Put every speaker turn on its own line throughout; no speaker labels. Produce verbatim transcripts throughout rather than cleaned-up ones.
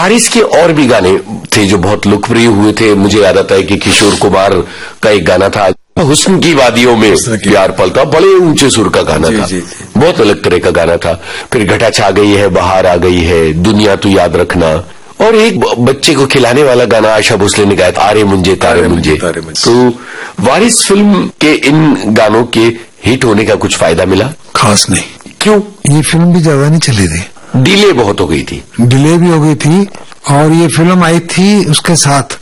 वारिस के और भी गाने थे जो बहुत लोकप्रिय हुए थे। मुझे याद आता है कि किशोर कुमार का एक गाना था, हुस्न की वादियों में प्यार पलता, बड़े ऊंचे सुर का गाना
जी,
था।
जी, जी।
बहुत अलग तरह का गाना था। फिर घटा छा गई है, बहार आ गई है, दुनिया तू याद रखना, और एक बच्चे को खिलाने वाला गाना आशा भोसले ने गाया था, आरे मुंजे तारे मुंजे। तो वारिस फिल्म के इन गानों के हिट होने का कुछ फायदा मिला?
खास नहीं।
क्यों?
ये फिल्म भी ज्यादा नहीं चली थी,
डिले बहुत हो गई थी।
डिले भी हो गई थी, और ये फिल्म आई थी उसके साथ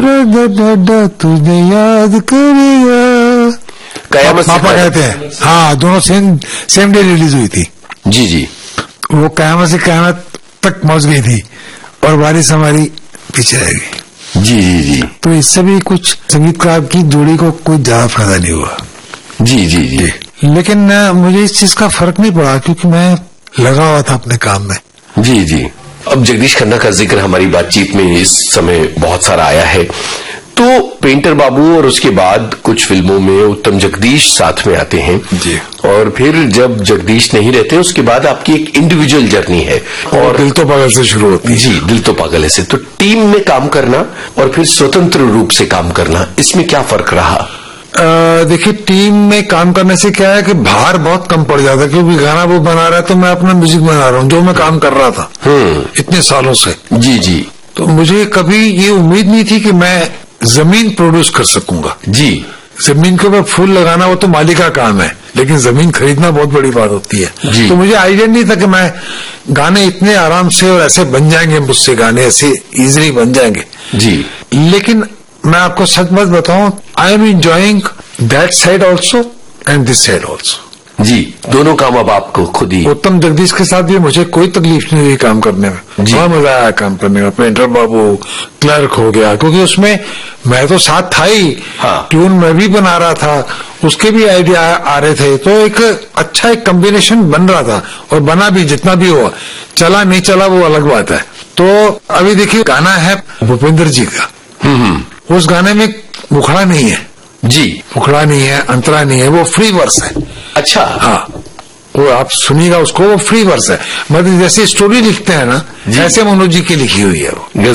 तुझे याद करेगा,
कयामत से
पापा कहते हैं। हाँ, दोनों सेम सेम डे रिलीज हुई थी।
जी जी।
वो कयामत से कयामत तक पहुंच गई थी, और वारिस हमारी पीछे रह गई।
जी जी जी।
तो इससे भी कुछ संगीतकार की जोड़ी को कोई ज्यादा फायदा नहीं हुआ।
जी जी जी।
लेकिन मुझे इस चीज का फर्क नहीं पड़ा, क्योंकि मैं लगा हुआ था अपने काम में।
जी जी। अब जगदीश खन्ना का जिक्र हमारी बातचीत में इस समय बहुत सारा आया है, तो पेंटर बाबू और उसके बाद कुछ फिल्मों में उत्तम जगदीश साथ में आते हैं
जी।
और फिर जब जगदीश नहीं रहते उसके बाद आपकी एक इंडिविजुअल जर्नी है,
और दिल तो पागल से शुरू होती है।
जी, दिल तो पागल है से। तो टीम में काम करना और फिर स्वतंत्र रूप से काम करना, इसमें क्या फर्क रहा?
देखिए, टीम में काम करने से क्या है कि भार बहुत कम पड़ जाता है, क्योंकि गाना वो बना रहा है तो मैं अपना म्यूजिक बना रहा हूँ, जो मैं काम कर रहा था इतने सालों से।
जी जी।
तो मुझे कभी ये उम्मीद नहीं थी कि मैं जमीन प्रोड्यूस कर सकूंगा।
जी।
जमीन के ऊपर फूल लगाना वो तो मालिक का काम है, लेकिन जमीन खरीदना बहुत बड़ी बात होती है।
जी।
तो मुझे आइडिया नहीं था कि मैं गाने इतने आराम से और ऐसे बन जाएंगे, मुझसे गाने ऐसे इजीली बन जाएंगे।
जी।
लेकिन मैं आपको सच बात बताऊं, I am enjoying that side also and this side also.
जी, दोनों काम अब आपको खुद ही।
उत्तम जगदीश के साथ भी मुझे कोई तकलीफ नहीं हुई काम करने में, बड़ा मजा आया काम करने में। पेंटर बाबू, क्लर्क हो गया, क्योंकि उसमें मैं तो साथ था ही।
हाँ।
ट्यून मैं भी बना रहा था, उसके भी आइडिया आ रहे थे, तो एक अच्छा एक कॉम्बिनेशन बन रहा था, और बना भी, जितना भी हुआ। चला नहीं चला वो अलग बात है। तो अभी देखिए, गाना है भूपेंद्र जी का, उस गाने में मुखड़ा नहीं है।
जी।
मुखड़ा नहीं है, अंतरा नहीं है, वो फ्री वर्स है।
अच्छा।
हाँ, वो आप सुनिएगा उसको, वो फ्री वर्स है। मतलब जैसे स्टोरी लिखते हैं ना, ऐसे मनोज जी की लिखी हुई है वो।